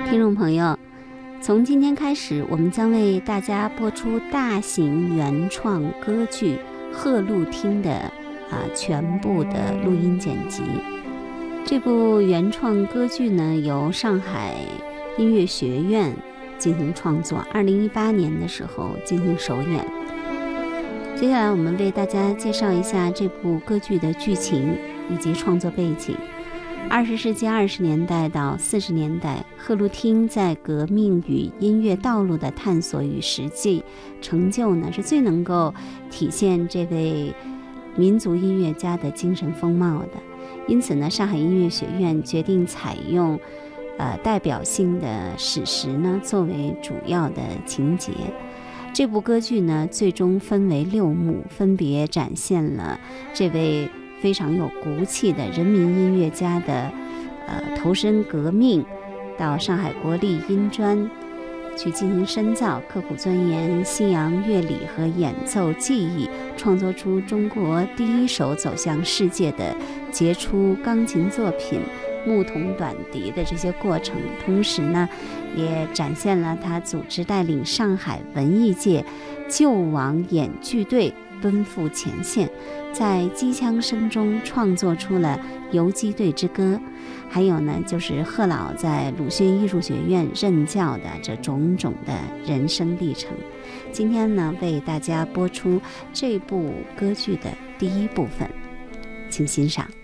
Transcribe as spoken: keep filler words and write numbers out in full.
听众朋友，从今天开始，我们将为大家播出大型原创歌剧《鹤鹿汀》的啊全部的录音剪辑。这部原创歌剧呢，由上海音乐学院进行创作，二零一八年的时候进行首演。接下来我们为大家介绍一下这部歌剧的剧情以及创作背景。二十世纪二十年代到四十年代，鹤鹿汀在革命与音乐道路的探索与实际成就呢，是最能够体现这位民族音乐家的精神风貌的。因此呢，上海音乐学院决定采用呃代表性的史实呢作为主要的情节。这部歌剧呢，最终分为六幕，分别展现了这位非常有骨气的人民音乐家的呃投身革命，到上海国立音专去进行深造，刻苦钻研西洋乐理和演奏技艺，创作出中国第一首走向世界的杰出钢琴作品牧童短笛的这些过程。同时呢，也展现了他组织带领上海文艺界救亡演剧队奔赴前线，在机枪声中创作出了游击队之歌。还有呢，就是贺老在鲁迅艺术学院任教的这种种的人生历程。今天呢，为大家播出这部歌剧的第一部分，请欣赏。